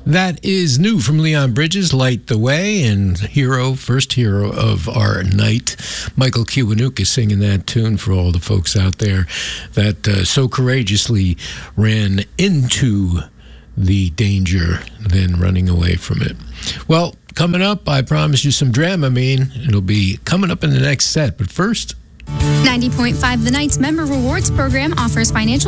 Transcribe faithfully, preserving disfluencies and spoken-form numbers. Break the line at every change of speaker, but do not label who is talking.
That is new from Leon Bridges, Light the Way, and hero, first hero of our night. Michael Kiwanuka is singing that tune for all the folks out there that uh, so courageously ran into the danger, then running away from it. Well, coming up, I promised you some Dramamine. It'll be coming up in the next set, but first...
ninety point five The Night's Member Rewards Program offers financial